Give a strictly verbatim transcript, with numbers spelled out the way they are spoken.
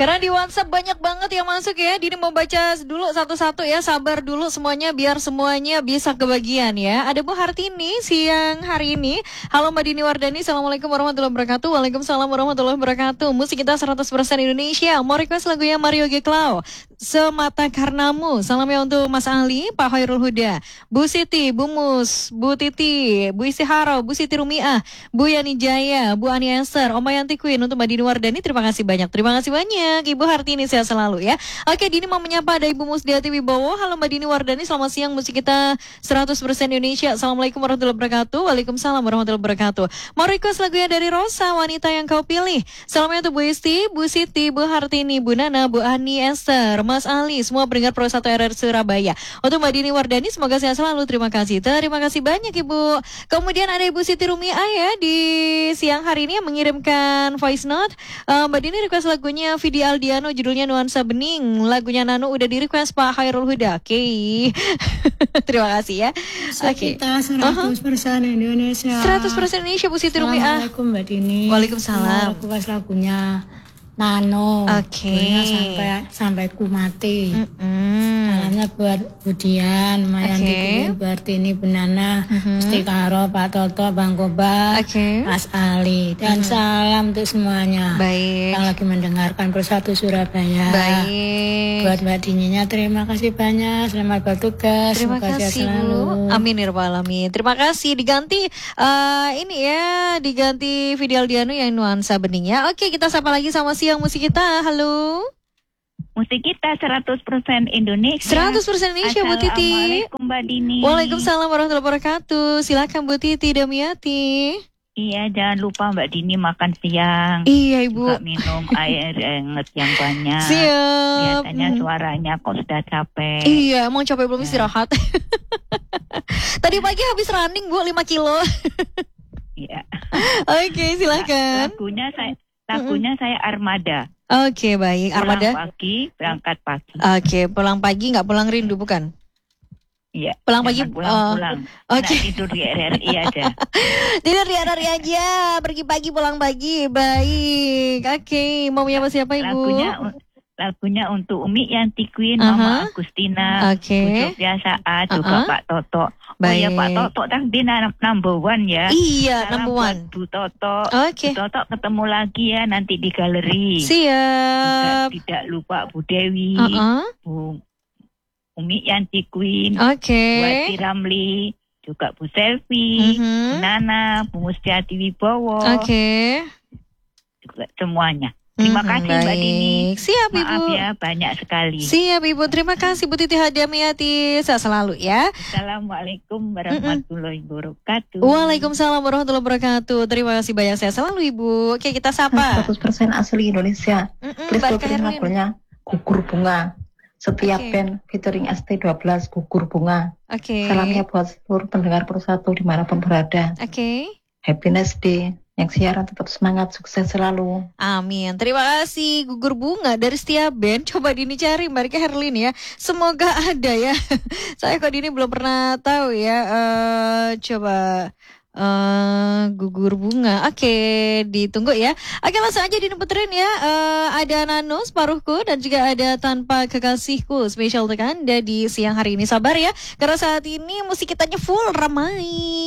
Karena di WhatsApp banyak banget yang masuk ya. Dini mau baca dulu satu-satu ya. Sabar dulu semuanya biar semuanya bisa kebagian ya. Ada Bu Hartini siang hari ini. Halo Mbak Dini Wardani. Assalamualaikum warahmatullahi wabarakatuh. Waalaikumsalam warahmatullahi wabarakatuh. Musik kita seratus persen Indonesia. Mau request lagunya Mario Geklau, Semata Karenamu. Salamnya untuk Mas Ali, Pak Hoirul Huda, Bu Siti, Bu Mus, Bu Titi, Bu Isiharo, Bu Siti Rumiah, Bu Yani Jaya, Bu Ani Esther, Oma Yanti Queen. Untuk Mbak Dini Wardani terima kasih banyak. Terima kasih banyak Ibu Hartini, sehat selalu ya. Oke, Dini mau menyapa ada Ibu Musdiati Wibowo. Halo Mbak Dini Wardani, selamat siang. Musik kita seratus persen Indonesia. Assalamualaikum warahmatullahi wabarakatuh. Waalaikumsalam warahmatullahi wabarakatuh. Mau request lagunya dari Rosa, Wanita Yang Kau Pilih. Salamnya untuk Bu Isti, Bu Siti, Bu Hartini, Bu Nana, Bu Ani Esther, Mas Ali, semua pendengar Pro satu R R Surabaya. Untuk Mbak Dini Wardani semoga sehat selalu. Terima kasih. Terima kasih banyak Ibu. Kemudian ada Ibu Siti Rumiah ya di siang hari ini yang mengirimkan voice note. Uh, Mbak Dini request lagunya Vidi Aldiano, judulnya Nuansa Bening. Lagunya Nano udah di request Pak Hairul Huda. Oke. Okay. Terima kasih ya. Oke. Okay. Kita seratus persen uh-huh. Indonesia. seratus persen Indonesia Bu Siti Rumiah. Assalamualaikum Mbak Dini. Waalaikumsalam. Aku request lagunya Nano. Oke. Okay. Sampai sampai ku mati. Mm-mm. Salamnya buat Budian, Mayanti Okay. Queen, Bartini, Benana, Mm-hmm. Istikaro, Pak Toto, Bang Koba, Okay. Mas Ali. Dan mm-hmm. salam untuk semuanya. Baik. Yang lagi mendengarkan Persatu Surabaya. Baik. Buat Mbak Dininya terima kasih banyak. Selamat bertugas. Terima Semoga sehat kasih selalu. Bu. Amin ya rabbal alamin. Terima kasih. Diganti uh, ini ya, diganti Vidi Aldiano yang Nuansa Bening ya. Oke, kita sapa lagi sama siang musik kita. Halo. Musik kita seratus persen Indonesia. seratus persen Indonesia Bu Titi. Assalamualaikum Mbak Dini. Waalaikumsalam warahmatullahi wabarakatuh. Silakan Bu Titi Damiati. Iya, jangan lupa Mbak Dini makan siang. Iya Ibu. Juga minum air hangat yang banyak. Siap. Biasanya suaranya kok sudah capek. Iya, emang capek belum Ya. istirahat. Tadi pagi habis running Bu, lima kilo. Iya. Oke, silakan. Lagunya saya lagunya saya Armada. Oke, baik. Armada. Pulang pagi, berangkat pagi. Oke, pulang pagi nggak pulang rindu bukan? Iya. Pulang pagi. Pulang-pulang. Uh, Oke. Okay. Tidur di R R I aja. Tidur di R R I aja. Pergi pagi pulang pagi. Baik. Oke. Okay. Mau menyapa siapa Ibu? Lagunya lagunya untuk Umi Yanti Queen, uh-huh. Mama Agustina, Oke. Okay. Bu Sofia Saat, uh-huh. juga Pak Toto. Baik. Oh ya Pak Toto, tak dia number one ya. Iya, Salam number one. Bu Toto. Oke. Okay. Bu Toto ketemu lagi ya nanti di galeri. Siap. Juga tidak lupa Bu Dewi, uh-uh. Bu Umi Yanti Queen, Oke. Okay. Bu Ati Ramli, juga Bu Selvi, uh-huh. Bu Nana, Bu Musdiati Wibowo. Oke. Okay. Juga semuanya. Terima hmm, kasih baik. Mbak Dini. Siap Ibu. Maaf ya banyak sekali. Siap Ibu. Terima kasih Bu Titi Hadamiati. Sehat selalu ya. Assalamualaikum warahmatullahi wabarakatuh. Waalaikumsalam warahmatullahi wabarakatuh. Terima kasih banyak. Sehat selalu Ibu. Oke, kita sapa. seratus persen asli Indonesia. Please puterin lagunya Gugur Bunga. Setiap okay. band featuring S T dua belas Gugur Bunga. Oke. Okay. Salamnya buat seluruh pendengar Persatu dimanapun berada. Oke. Okay. Happiness Day. Yang siaran tetap semangat, sukses selalu. Amin. Terima kasih. Gugur Bunga dari setiap band. Coba Dini cari Mbak Herlin ya. Semoga ada ya. Saya kok Dini belum pernah tahu ya. Uh, coba uh, Gugur Bunga. Oke, ditunggu ya. Oke, langsung aja Dini puterin ya. Uh, ada Nano Separuhku dan juga ada Tanpa Kekasihku. Spesial untuk Anda di siang hari ini. Sabar ya. Karena saat ini musik kitanya full ramai.